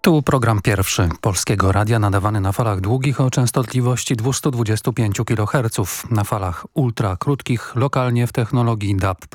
Tu program pierwszy Polskiego Radia nadawany na falach długich o częstotliwości 225 kHz, na falach ultrakrótkich, lokalnie w technologii DAB+,